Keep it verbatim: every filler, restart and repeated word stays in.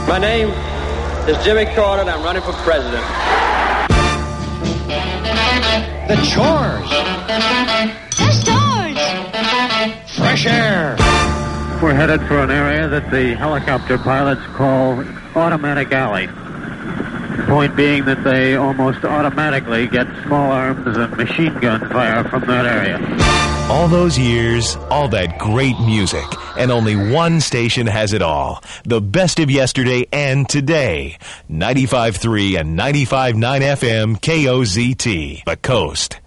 My name is Jimmy Carter, and I'm running for president. The chores. The stores. Fresh air. We're headed for an area that the helicopter pilots call Automatic Alley. Point being that they almost automatically get small arms and machine gun fire from that area. All those years, all that great music, and only one station has it all. The best of yesterday and today. ninety-five point three and ninety-five point nine F M K O Z T, The Coast.